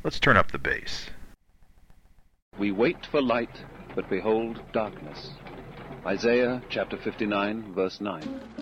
Let's turn up the bass. We wait for light, but behold darkness. Isaiah chapter 59, verse 9.